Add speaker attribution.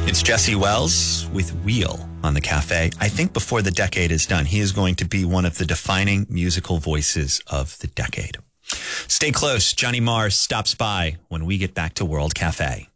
Speaker 1: It's Jesse Wells with Wheel on the Cafe. I think before the decade is done, he is going to be one of the defining musical voices of the decade. Stay close. Johnny Marr stops by when we get back to World Cafe.